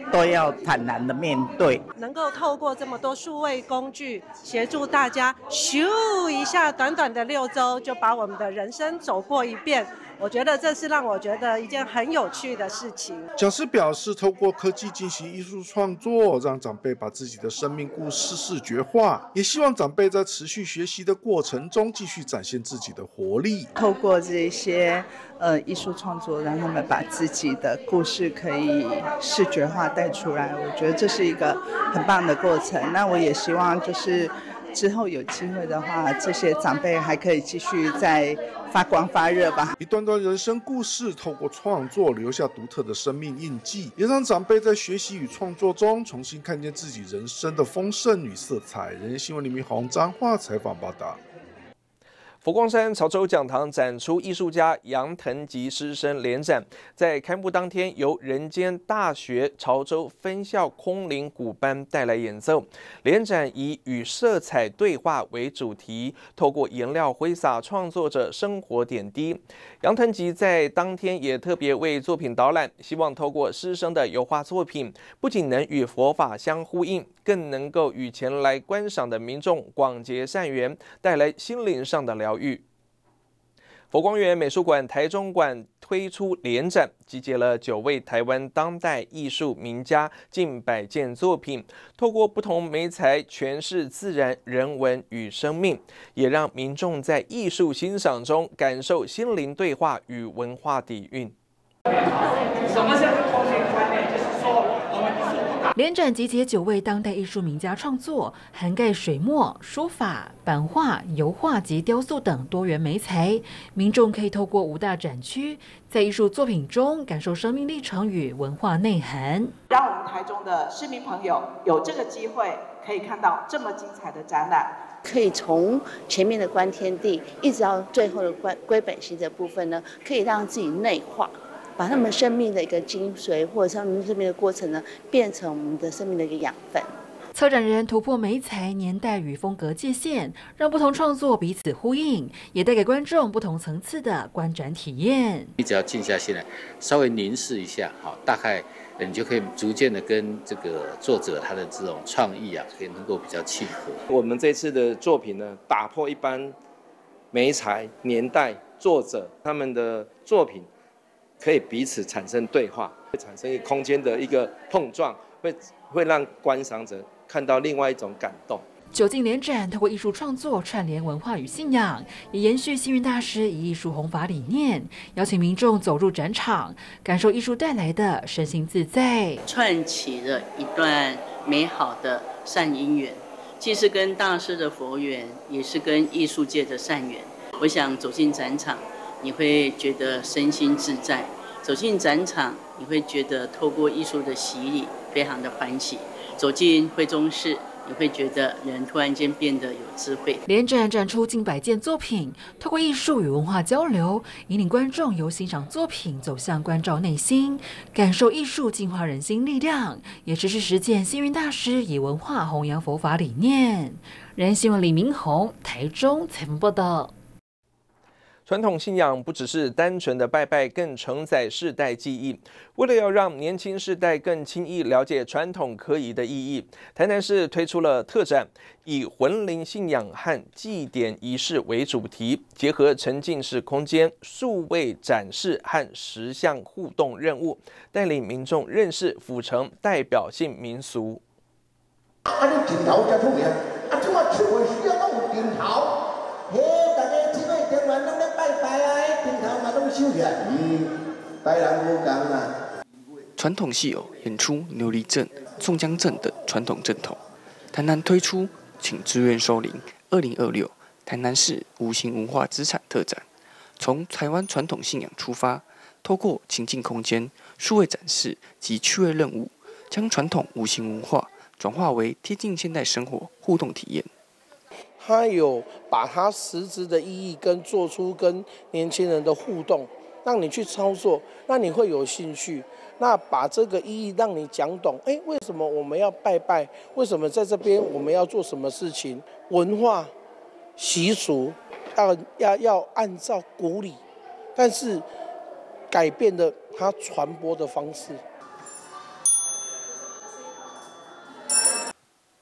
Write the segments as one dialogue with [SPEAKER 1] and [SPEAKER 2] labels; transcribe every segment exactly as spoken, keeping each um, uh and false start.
[SPEAKER 1] 都要坦然的面对。
[SPEAKER 2] 能够透过这么多数位工具，协助大家咻一下，短短的六周就把我们的人生走过一遍。我觉得这是让我觉得一件很有趣的事情。
[SPEAKER 3] 讲师表示，透过科技进行艺术创作，让长辈把自己的生命故事视觉化，也希望长辈在持续学习的过程中，继续展现自己的活力。
[SPEAKER 4] 透过这些呃艺术创作，让他们把自己的故事可以视觉化带出来，我觉得这是一个很棒的过程。那我也希望就是之后有机会的话，这些长辈还可以继续再发光发热吧。
[SPEAKER 3] 一段段人生故事，透过创作留下独特的生命印记，也让长辈在学习与创作中重新看见自己人生的丰盛与色彩。人间新闻李明宏彰化采访报道。
[SPEAKER 5] 佛光山潮州讲堂展出艺术家杨腾吉师生联展，在开幕当天，由人间大学潮州分校空灵鼓班带来演奏。联展以与色彩对话为主题，透过颜料挥洒创作者生活点滴。杨腾吉在当天也特别为作品导览，希望透过师生的油画作品，不仅能与佛法相呼应，更能够与前来观赏的民众广结善缘，带来心灵上的疗愈。佛光园美术馆台中馆推出联展，集结了九位台湾当代艺术名家近百件作品，透过不同媒材诠释自然、人文与生命，也让民众在艺术欣赏中感受心灵对话与文化底蕴。
[SPEAKER 6] 什么叫空灵观念？就是说我们
[SPEAKER 7] 联展集结九位当代艺术名家创作，涵盖水墨、书法、版画、油画及雕塑等多元媒材。民众可以透过五大展区，在艺术作品中感受生命历程与文化内涵，
[SPEAKER 8] 让我们台中的市民朋友有这个机会，可以看到这么精彩的展览。
[SPEAKER 9] 可以从前面的观天地，一直到最后的归归本心的部分呢，可以让自己内化。把他们生命的一个精髓，或者是他们生命的过程呢，变成我们的生命的一个养分。
[SPEAKER 7] 策展人突破媒材、年代与风格界限，让不同创作彼此呼应，也带给观众不同层次的观展体验。
[SPEAKER 10] 你只要静下心来，稍微凝视一下，好，大概你就可以逐渐的跟这个作者他的这种创意啊，可以能够比较契合。
[SPEAKER 11] 我们这次的作品呢，打破一般媒材、年代、作者他们的作品。可以彼此产生对话，会产生一个空间的一个碰撞，会会让观赏者看到另外一种感动。
[SPEAKER 7] 九进联展透过艺术创作串联文化与信仰，也延续星云大师以艺术弘法理念，邀请民众走入展场，感受艺术带来的身心自在，
[SPEAKER 12] 串起了一段美好的善因缘，既是跟大师的佛缘，也是跟艺术界的善缘。我想走进展场，你会觉得身心自在，走进展场，你会觉得透过艺术的洗礼，非常的欢喜。走进会中室，你会觉得人突然间变得有智慧。
[SPEAKER 7] 联展展出近百件作品，透过艺术与文化交流，引领观众由欣赏作品走向关照内心，感受艺术净化人心力量，也持续实践星云大师以文化弘扬佛法理念。人间新闻李明宏台中采访报道。
[SPEAKER 5] 传统信仰不只是单纯的拜拜，更承载世代记忆。为了要让年轻世代更轻易了解传统科仪的意义，台南市推出了特展，以魂灵信仰和祭典仪式为主题，结合沉浸式空间、数位展示和实相互动任务，带领民众认识府城代表性民俗。
[SPEAKER 13] 啊，你顶头才出名，啊，怎么出门需要弄顶头？嘿，大家这个电话拢咧拜拜啊，顶头嘛拢收起来，嗯，台人无共啊。
[SPEAKER 14] 传统戏偶演出牛犁镇、宋江镇等传统阵头。台南推出请自愿收灵二零二六台南市无形文化资产特展，从台湾传统信仰出发，透过情境空间、数位展示及趣味任务，将传统无形文化转化为贴近现代生活互动体验。
[SPEAKER 15] 他有把他实质的意义跟做出跟年轻人的互动，让你去操作，让你会有兴趣。那把这个意义让你讲懂，哎，为什么我们要拜拜？为什么在这边我们要做什么事情？文化习俗要要要按照古礼，但是改变了它传播的方式。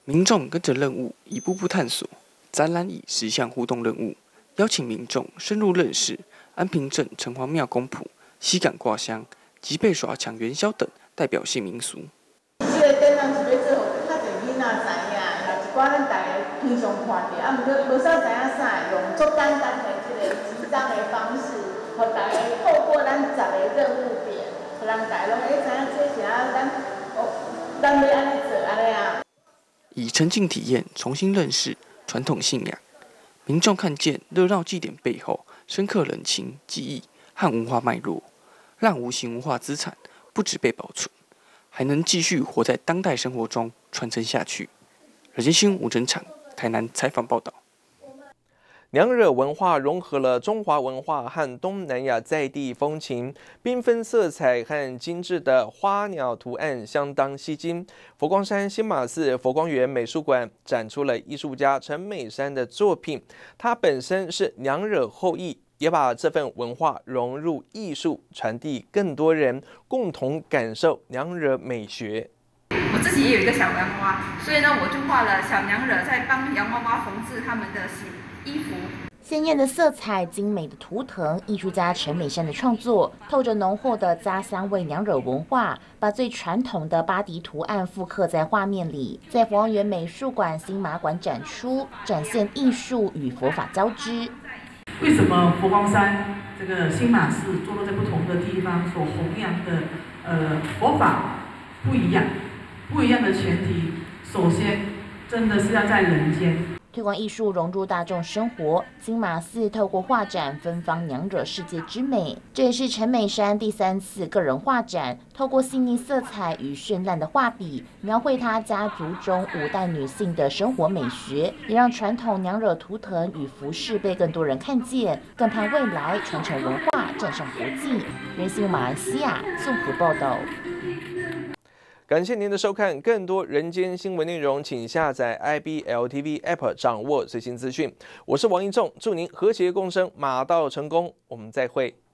[SPEAKER 14] 民众跟着任务一步步探索。展览以十项互动任务，邀请民众深入认识安平镇城隍庙公谱、西港挂香、吉贝耍抢元宵等代表性民俗。
[SPEAKER 16] 这个展览是要做互较侪囡仔知影，也一寡咱大家平常看到，啊，毋过无啥知影啥，用足简单的这个集章的方式，互大家透过咱十个任务表，互人大家拢会知影这是啊，咱哦，咱要安尼做安尼啊。
[SPEAKER 14] 以沉浸体验重新认识传统信仰，民众看见热闹祭典背后深刻人情、记忆和文化脉络，让无形文化资产不只被保存，还能继续活在当代生活中传承下去。人间新闻吴真场台南采访报道。
[SPEAKER 5] 娘惹文化融合了中华文化和东南亚在地风情，缤纷色彩和精致的花鸟图案相当吸睛。佛光山新马寺佛光园美术馆展出了艺术家陈美山的作品，他本身是娘惹后裔，也把这份文化融入艺术，传递更多人共同感受娘惹美学。
[SPEAKER 17] 我自己也有一个小洋娃，所以呢，我就画了小娘惹在帮洋娃娃缝制他们的衣服。
[SPEAKER 18] 鲜艳的色彩、精美的图腾，艺术家陈美山的创作，透着浓厚的家乡味娘惹文化，把最传统的巴迪图案复刻在画面里，在佛光园美术馆新马馆展出，展现艺术与佛法交织。
[SPEAKER 19] 为什么佛光山这个新马寺坐落在不同的地方所弘扬的呃佛法不一样？不一样的前提，首先真的是要在人间。
[SPEAKER 18] 推广艺术融入大众生活，金马寺透过画展芬芳娘惹世界之美。这也是陈美山第三次个人画展，透过细腻色彩与绚烂的画笔，描绘她家族中五代女性的生活美学，也让传统娘惹图腾与服饰被更多人看见，更盼未来传承文化站上国际。人新马来西亚综合报道。
[SPEAKER 5] 感谢您的收看，更多人间新闻内容，请下载 I B L T V App 掌握最新资讯。我是王一仲，祝您和谐共生，马到成功，我们再会。